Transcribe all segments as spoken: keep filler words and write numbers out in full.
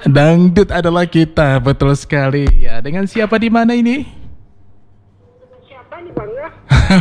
Dangdut adalah kita, betul sekali. Ya, dengan siapa di mana ini? Siapa nih Bang ya?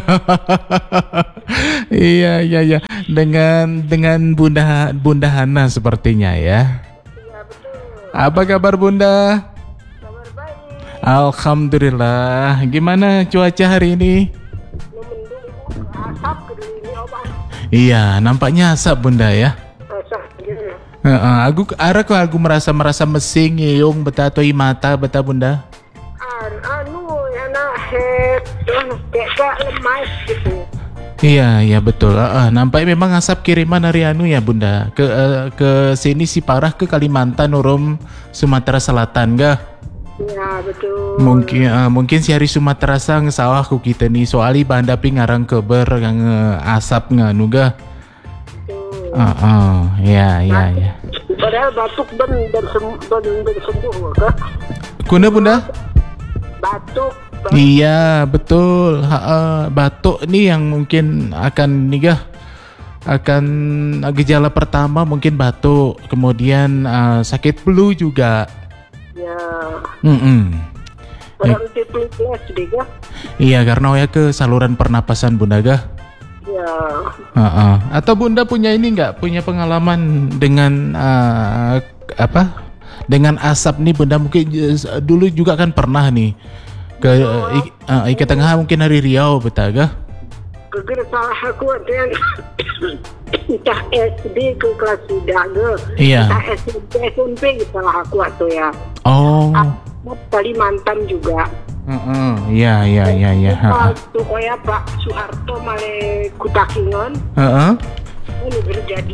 Iya, iya, iya. Dengan dengan Bunda Bunda Hana sepertinya ya. Iya betul. Apa kabar Bunda? Kabar baik. Alhamdulillah. Gimana cuaca hari ini? Lu mendung asap ke ini oh Bang. Iya, nampaknya asap Bunda ya. Asap gitu. Heeh, aku arah kok aku merasa merasa mesing yung beta atau mata beta Bunda. An anu ya nah head tuh kayak lemas gitu. Iya, iya betul. Uh, uh, nampaknya memang asap kiriman dari anu ya Bunda. Ke uh, ke sini si parah ke Kalimantan, Urum, Sumatera Selatan gak? Iya betul. Mungkin uh, mungkin si hari Sumatera sang sawah ku kita nih soali bandapi ngarang keber yang uh, asap nganu gak? Betul. Uh, uh, ya, ya, ya. Padahal batuk ben ben sem- ben, ben sembuh kah? Kuna Bunda? Batuk. Iya betul. Ha, uh, batuk nih yang mungkin akan nih gah akan uh, gejala pertama mungkin batuk, kemudian uh, sakit flu juga. Ya. Mm-mm. Orang triple plus juga. Iya karena ya ke saluran pernapasan Bunda gah. Ya. Uh-uh. Atau Bunda punya ini nggak punya pengalaman dengan uh, apa? Dengan asap nih Bunda mungkin uh, dulu juga kan pernah nih ke uh, ik, uh, Ike Tengah mungkin dari Riau betagah. Keger salah aku ada yang entah S D ke kelas tiga ke. Iya. Entah S M P S M P salah aku atau ya. Oh. Kalimantan juga. Heeh. Iya iya iya iya. Heeh. Itu kayak Pak Soeharto male Kutakingon. Heeh. Ini terjadi.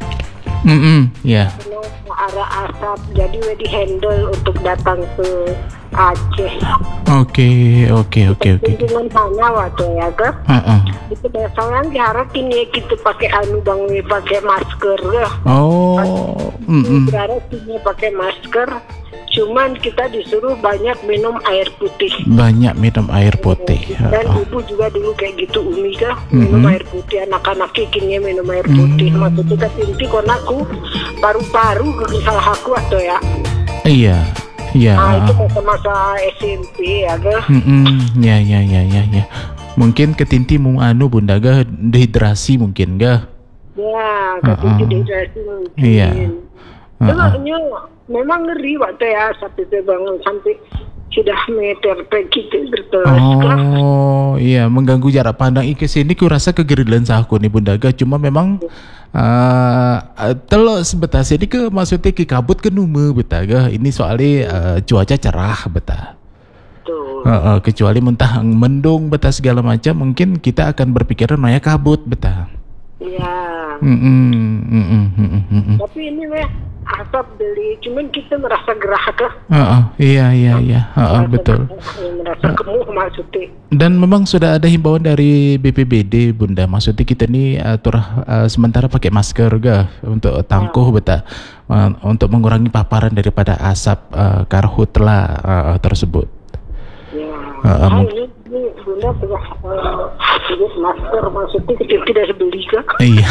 Mm iya. Kalau arah asap jadi we di handle untuk datang ke Aceh. Oke oke oke oke. Dengan sana waktu ya ke. Heeh. Itu biasanya diharapin ya kita pakai anu bang we pakai masker ya. Oh. Mm Diharapin pakai masker. Cuman kita disuruh banyak minum air putih. Banyak minum air putih. Dan Heeh. ibu juga dulu kayak gitu Umi kah minum Mhm. air putih, anak-anak kikinya minum air putih. Mhm. Maksudnya inti karena aku paru-paru ke salah aku atau ya. Iya. Iya. Nah itu heeh. masa-masa S M P ya kah. Mm-mm. Ya ya ya ya ya. Mungkin ketinti mung anu Bunda gah dehidrasi mungkin gah. Ya, Heeh. tapi dehidrasi mungkin. Iya. Makanya memang ngeri waktu ya sampai bangun sampai sudah meter gitu bertelas. Oh iya mengganggu jarak pandang Ike sini ku rasa kegerilan saku nih Bunda gah cuma memang uh, telo sebetah sini ke maksudnya ke kabut ke nume betagah ini soalnya uh, cuaca cerah betah. Tuh. Uh, uh, kecuali mentah mendung betah segala macam mungkin kita akan berpikiran maya kabut betah. Ya. Mm-mm, mm-mm, mm-mm, mm-mm. Tapi ini mah asap beli, cuman kita merasa gerah kah? Uh, uh, iya iya iya uh, uh, betul. Merasa kemuh maksudnya. Dan memang sudah ada himbauan dari B P B D Bunda, maksudnya kita nih uh, turah uh, sementara pakai masker gah untuk tangkuh beta uh, untuk mengurangi paparan daripada asap uh, karhutla uh, tersebut. Ya. Uh, uh, Nah, mung- ini, ini bunda sudah uh, sudah masker maksudnya kita tidak beli kah? Iya.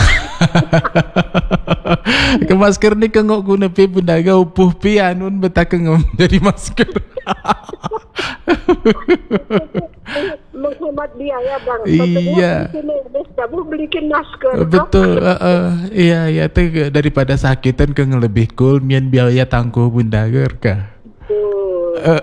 Ke masker nih kengok guna pi Bunda gah upuh pi anun beta kengom jadi masker. Menghemat biaya bang. Iya. Kamu belikin masker. Betul, uh, uh, iya iya tuh daripada sakitan ke lebih cool mian biaya tangguh Bunda ger kah. Betul.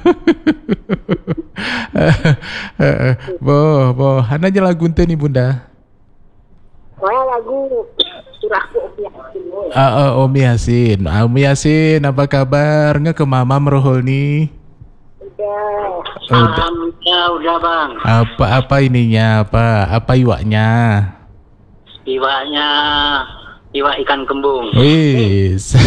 Boh, boh, hana aja lagu ente nih Bunda. Wah lagu surahku ya. Ah, uh, uh, Om Yasin, Om Yasin, apa kabar? Nggak ke Mama merohol nih? Udah. Udah. Ya udah bang, Apa apa ininya? Apa apa iwaknya? iwaknya iwak ikan kembung. Wis.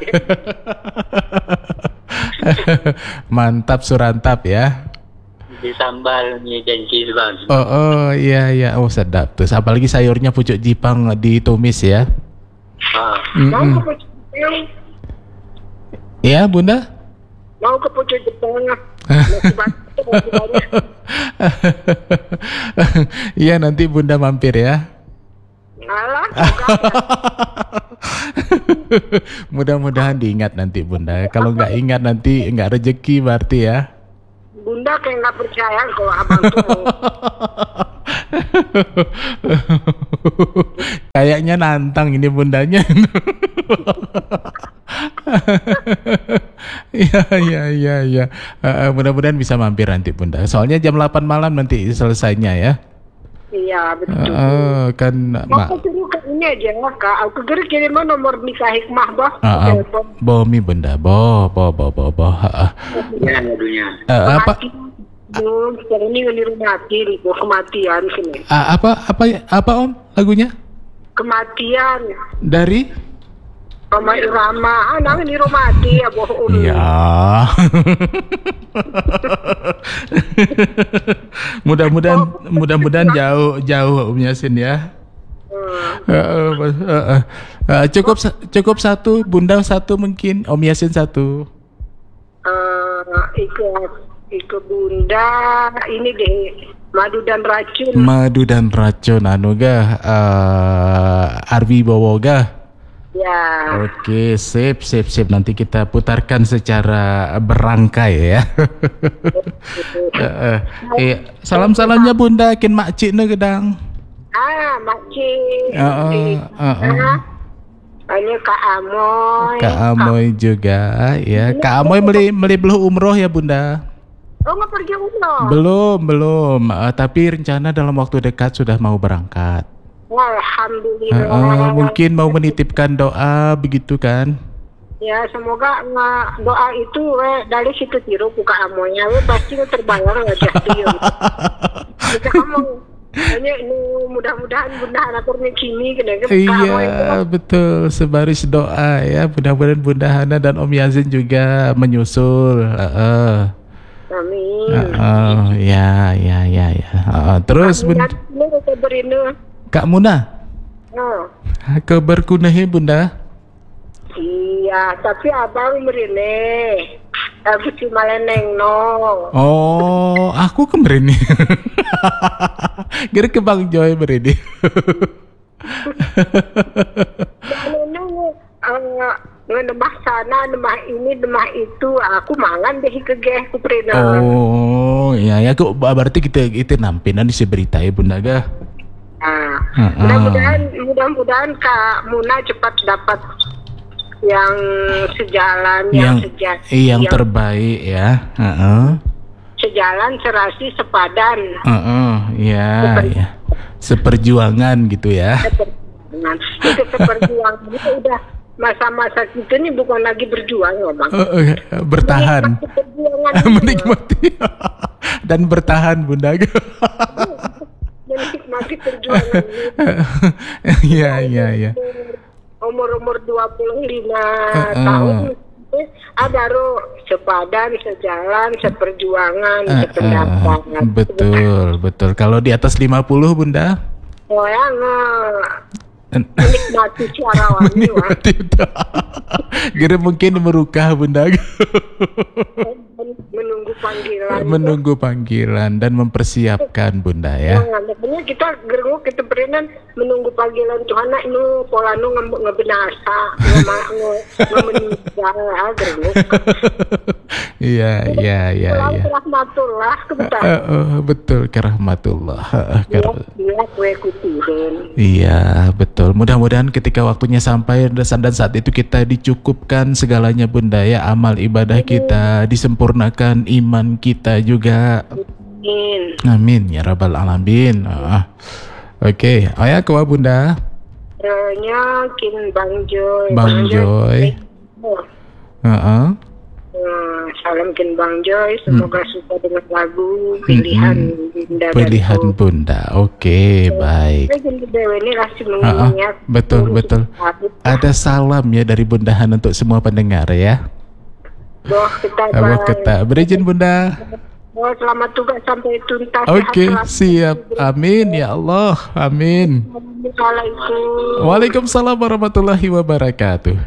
Mantap surantap ya. Di sambal mie janji bang. Oh, oh iya iya, oh sedap tuh. Apalagi sayurnya pucuk jipang ditumis ya. Ah, Mau Mm-mm. ke pucuk Jepang? Ya Bunda. Mau ke pucuk Jepang? Masih banyak, masih banyak. Iya nanti Bunda mampir ya. Alah, enggak. Mudah-mudahan diingat nanti Bunda. Kalau nggak ingat nanti nggak rezeki berarti ya. Bunda kayak nggak percaya kalau abang tuh. Kayaknya nantang ini bundanya. Iya iya iya iya. Eh, mudah-mudahan bisa mampir nanti Bunda. Soalnya jam delapan malam nanti selesainya ya. Iya betul. Eh, kan mak. Aku suruh ke ini aja kak. Aku kira kirim nomor nikah hikmah bah. Ah, ah, bomi Bunda, bo bo bo bo bo. Ah, ah. Ya, adunya. Eh, apa Belum, sekarang ini ngeliru mati, liku kematian sini. ah, apa apa apa Om lagunya? Kematian. Dari? Roma Irama, ah, nang ngeliru mati ya bohong. Ya. Mudah-mudahan mudah-mudahan jauh jauh Om Yasin ya. Hmm. Uh, uh, uh, uh, uh, cukup cukup satu Bunda satu mungkin Om Yasin satu. Uh, ikut ikut Bunda ini deh madu dan racun. Madu dan racun anu gah uh, Arbi Bowo gah. Ya. Oke, sip sip sip nanti kita putarkan secara berangkai ya. uh, uh, eh, salam-salamnya Bunda kin makcik ne gedang. Ah, makcik. Uh, uh, uh, uh. Hanya Kak Amoy. Kak Amoy juga ya. Kak Amoy beli beli belum umroh ya Bunda? Oh nggak pergi umroh? Belum belum. Uh, tapi rencana dalam waktu dekat sudah mau berangkat. Alhamdulillah. Uh, uh, mungkin mau menitipkan doa begitu kan? Ya semoga nggak doa itu eh, dari situ tiru buka amonya, we pasti terbayang wajah dia. Kita ngomong. Hanya ini mudah-mudahan bunda aturnya kini kena ke Iya betul, sebaris doa ya. Mudah-mudahan Bunda Hana dan Om Yazin juga menyusul. Uh, uh. Amin. Uh, uh, ya ya ya ya. Uh, terus Bunda. Kak Muna. Oh. Kabar kunahe Bunda? Iya, tapi abang merine. Aku cuma leneng no. Oh, aku kemarin nih. Kira ke Bang Joy berini. Leneng uh, nemah sana, nemah ini, nemah itu. Aku mangan deh ke geh kuprina. Oh, iya ya kok berarti kita itu nampinan di berita ya Bunda gah. Nah, uh-uh. mudah-mudahan mudah-mudahan Kak Muna cepat dapat yang sejalan, yang, yang sejalan, yang, yang terbaik ya. Uh-uh. Sejalan, serasi, sepadan. Uh-uh. Ya, Seper- ya. Seperjuangan gitu ya. Seperjuangan. Itu seperjuangan itu udah masa-masa kita nih bukan lagi berjuang ya Bang. Uh, uh, bertahan. Menikmati perjuangan. Menikmati dan bertahan Bunda. Menikmati perjuangan. Iya, iya, iya. Umur-umur dua puluh lima Uh-uh. tahun ah, baru sepadan, sejalan, seperjuangan, Uh, sependapat. uh, betul, betul. Kalau di atas lima puluh Bunda? Oh ya nggak menikmati suara wangi. Menikmati udah. Kira mungkin merukah Bunda. Menunggu panggilan. Menunggu panggilan dan mempersiapkan Bunda ya. Nah, makanya kita gerung kita berenan menunggu panggilan Tuhan nak ini pola nu nge- ngebenasa ngemeninggal gerung. Iya iya iya iya. Rahmatullah kebetulan. Uh, uh, betul kerahmatullah. Uh, Dia dia kue kutihin. Iya betul. Mudah-mudahan ketika waktunya sampai dan saat itu kita dicukupkan segalanya Bunda ya. Amal ibadah kita disempurnakan, iman kita juga. Amin. Amin ya rabbal alamin. Uh, Oke, okay. Ayah kewa Bunda. Nya kin Bang Joy. Bang Joy. Oh. Uh-uh. Hmm, salam kin Bang Joy. Semoga hmm. suka dengan lagu pilihan hmm. Bunda. Pilihan dan Bunda. Oke, okay, baik. Uh-uh. Betul betul. Ada salam ya dari Bunda Han untuk semua pendengar ya. Boh kita. Boh kita. Berizin Bunda. Oh, selamat tugas sampai tuntas. Oke, okay, siap. Amin ya Allah. Amin. Assalamualaikum. Waalaikumsalam warahmatullahi wabarakatuh.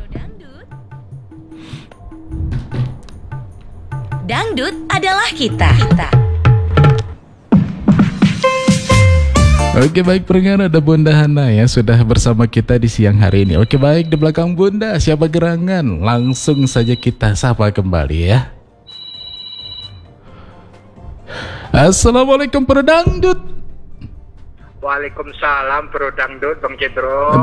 Dangdut adalah kita. Kita. Oke baik pendengar, ada Bunda Hana ya sudah bersama kita di siang hari ini. Oke baik, di belakang Bunda siapa gerangan? Langsung saja kita sapa kembali ya. Assalamualaikum Bro Dangdut. Waalaikumsalam Bro Dangdut, Bang Cedro.